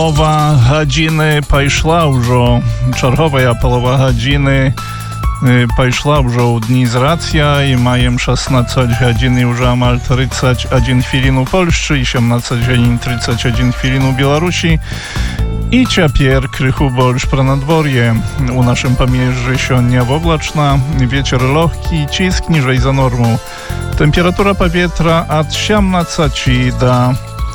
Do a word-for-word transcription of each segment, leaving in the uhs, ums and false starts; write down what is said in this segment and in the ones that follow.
Палова гадзіны пайшла ўжо, чарговая палова гадзіны пайшла ўжо ў дні з рацыя і маем шаснаццаць гадзін і ўжо амаль трыццаць адзін хвілін у Польшчы і сямнаццаць гадзін трыццаць адзін хвілін у Беларусі. І цяпер крыху больш пра надвор'е. У нашым памежжы сёння воблачна, вецер лёгкі, ціск ніжэй за норму. Тэмпература паветра ад сямнаццаці да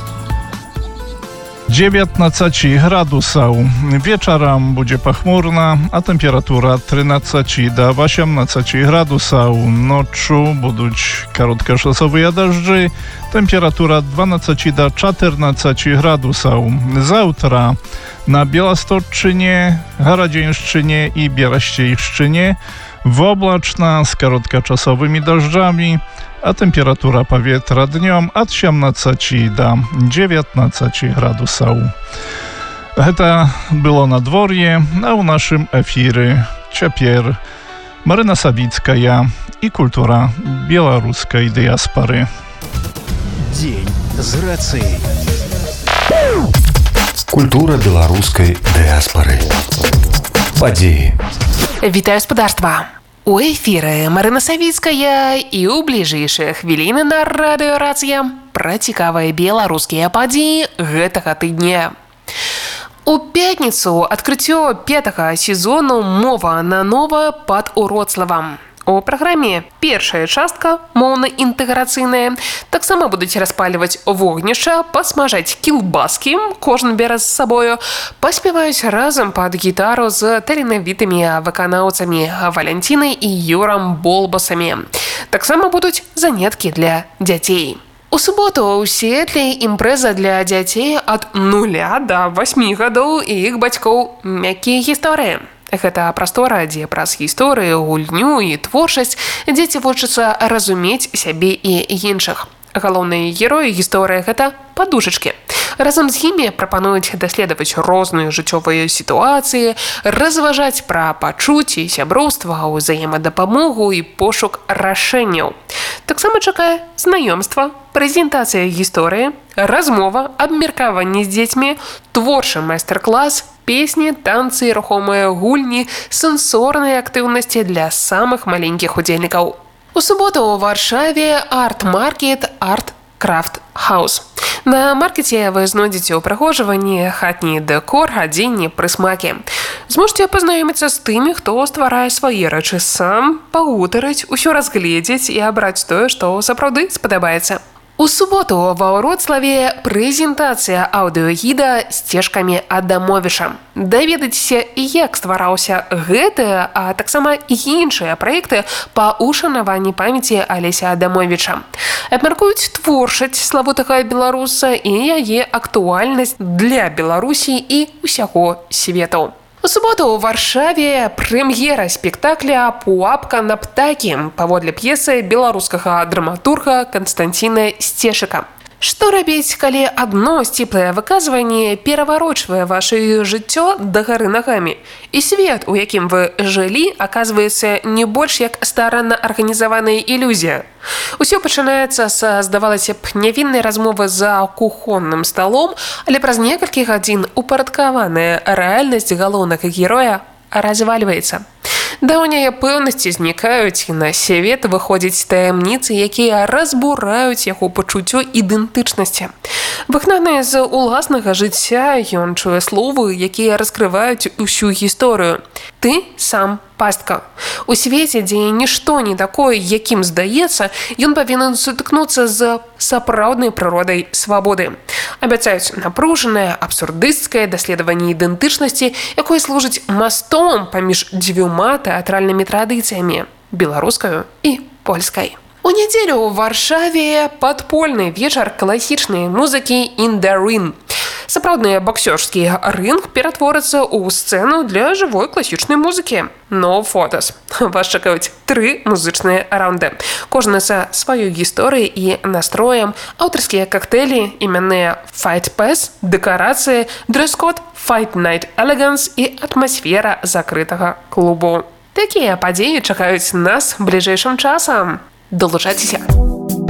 dziewiętnaście gradusów. Wieczorem będzie pochmurna, a temperatura od trzynaście do osiemnaście gradusów. Noczu będą krótkoszosowe deszcze, temperatura od dwanaście do czternaście gradusów. Zawtra na Białostocczynie, Haradzińszczynie i Bielaściejszczynie woblaczna z krótkoczasowymi deszczami, a temperatura powietrza dniem od siedemnaście do dziewiętnaście gradusów. To było nadworje, a w naszym efirze ciapier Maryna Sawicka i kultura białoruskiej diaspory. Dzień z racji. Kultura białoruskiej diaspory. Падзеі. Вітаю спадарства. У эфіры Марына Савіцкая і ў бліжэйшыя хвіліны на радыёрацыя пра цікавыя беларускія падзеі гэтага тыдня. У пятніцу адкрыццё пятага сезону «Мова на нова» пад Уроцлавам. У праграме першая частка моўна-інтэграцыйная. Таксама будуць распальваць вогнішча, пасмажаць кілбаскі, кожны бярэ з сабою, паспяваюць разам пад гітару з таленавітымі выканаўцамі Валянцінай і Юрам Болбасамі. Таксама будуць заняткі для дзяцей. У суботу ў Сіэтлі імпрэза для дзяцей ад нуля да васьмі гадоў і іх бацькоў «Мяккія гісторыі». Гэта прастора, дзе праз гісторыю, гульню і творчасць дзеці вучацца разумець сябе і іншых. Галоўныя героі гісторыі – гэта падушачкі. Разам з імі прапануюць даследаваць розныя жыццёвыя сітуацыі, разважаць пра пачуцці, сяброўства, ўзаемадапамогу і пошук рашэнняў. Таксама чакае знаёмства, прэзентацыя гісторыі, размова, абмеркаванне з дзецьмі, творчы майстар-клас, песні, танцы, рухомыя гульні, сэнсорныя актыўнасці для самых маленькіх удзельнікаў. У суботу ў Варшаве арт-маркет «Арт-крафт хаус». На маркеце вы знойдзеце ўпрыгожванні, хатні дэкор, адзенне, прысмакі. Зможаце пазнаёміцца з тымі, хто стварае свае рэчы сам, пагутарыць, усё разгледзець і абраць тое, што сапраўды спадабаецца. У суботу ва Ўроцлаве прэзентацыя аўдыёгіда «Сцежкамі Адамовіча». Даведайцеся, як ствараўся гэты, а таксама іншыя праекты па ушанаванні памяці Алеся Адамовіча. Абмяркуюць творчасць славутага беларуса і яе актуальнасць для Беларусі і ўсяго свету. У суботу ў Варшаве прэм'ера спектакля «Пуапка на птакі» паводле п'есы беларускага драматурга Канстанціна Сцешыка. Што рабіць, калі адно сціплае выказванне пераварочвае ваша жыццё дагары нагамі? І свет, у якім вы жылі, аказваецца не больш як старанна арганізаваная ілюзія. Усё пачынаецца са, здавалася б, нявіннай размовы за кухонным сталом, але праз некалькі гадзін упарадкаваная рэальнасць галоўнага героя развальваецца. Даўнія пэўнасці знікаюць, і на свет выходзяць таямніцы, якія разбураюць яго пачуццё ідэнтычнасці. Выгнаны з уласнага жыцця, ён чуе словы, якія раскрываюць усю гісторыю. Ты сам пастка. У свеце, дзе нішто не такое, якім здаецца, ён павінен сутыкнуцца з сапраўднай прыродай свабоды. Абяцаюць напружанае, абсурдысцкае даследаванне ідэнтычнасці, якое служыць мастом паміж дзвюма тэатральнымі традыцыямі – беларускаю і польскай. У нядзелю ў Варшаве падпольны вечар класічнай музыкі «In the Ring». Сапраўдны боксёрскі рынг ператворыцца ў сцэну для жывой класічнай музыкі. No Photos. Вас чакаюць тры музычныя раунды. Кожны са сваёй гісторыяй і настроем, аўтарскія коктейлі, імянныя Fight Pass, дэкарацыі, дрэс-код, Fight Night Elegance і атмасфера закрытага клубу. Такія падзеі чакаюць нас бліжэйшым часам. Долучайцеся!